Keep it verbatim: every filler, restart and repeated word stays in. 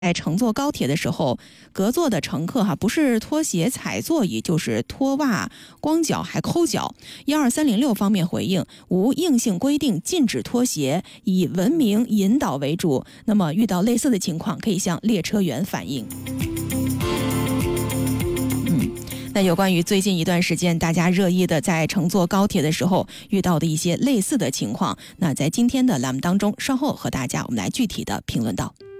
在乘坐高铁的时候，隔座的乘客哈不是脱鞋踩座椅，就是脱袜、光脚还抠脚。一二三零六方面回应，无硬性规定禁止脱鞋，以文明引导为主。那么遇到类似的情况，可以向列车员反映。那有关于最近一段时间大家热议的在乘坐高铁的时候遇到的一些类似的情况，那在今天的栏目当中，稍后和大家我们来具体的评论到。